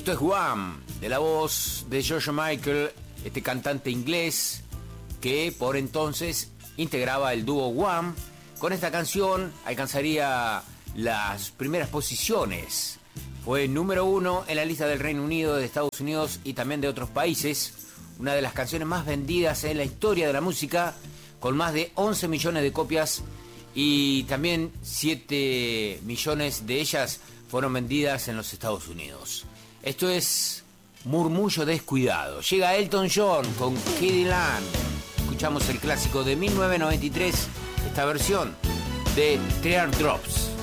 Esto es Wham, de la voz de George Michael, este cantante inglés que por entonces integraba el dúo Wham. Con esta canción alcanzaría las primeras posiciones. Fue número 1 en la lista del Reino Unido, de Estados Unidos y también de otros países. Una de las canciones más vendidas en la historia de la música, con más de 11 millones de copias, y también 7 millones de ellas fueron vendidas en los Estados Unidos. Esto es Murmullo Descuidado. Llega Elton John con Kiddy Land. Escuchamos el clásico de 1993, esta versión de Teardrops.